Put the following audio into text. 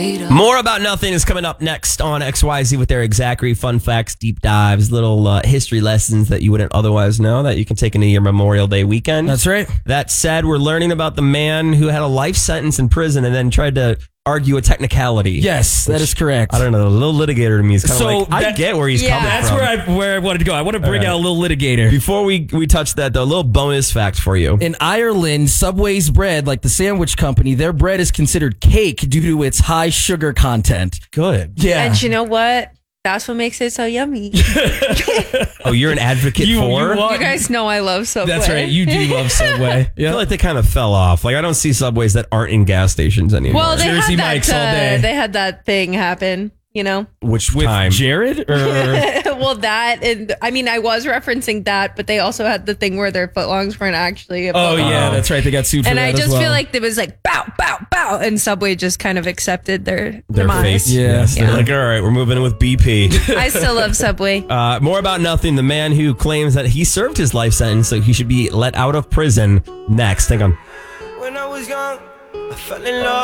More About Nothing is coming up next on XYZ with Eric Zachary. Fun facts, deep dives, little history lessons that you wouldn't otherwise know that you can take into your Memorial Day weekend. That's right. That said, we're learning about the man who had a life sentence in prison and then tried to argue a technicality. Yes, that is correct. I don't know. The little litigator to me is kind of I get where he's coming that's from. That's where I wanted to go. I want to bring out a little litigator. Before we touch that, though, a little bonus fact for you. In Ireland, Subway's bread, like the sandwich company, their bread is considered cake due to its high sugar content. Good. Yeah. And you know what? That's what makes it so yummy. Oh, you're an advocate for? You guys know I love Subway. That's right. You do love Subway. I feel like they kind of fell off. Like, I don't see Subways that aren't in gas stations anymore. Well, they Jersey had Mike's all day. they had that thing happen, you know? Which With time? Jared? Or Well, that, and I mean, I was referencing that, but they also had the thing where their footlongs weren't actually a oh, footlong. yeah, that's right. They got sued for And that I as just well. feel like it was like, bow, bow, bow, and Subway just kind of accepted their demise. face. Yeah. Yes. They're like, all right, we're moving in with BP. I still love Subway. More About Nothing, the man who claims that he served his life sentence, so he should be let out of prison next. Hang on. When I was young, I fell in love.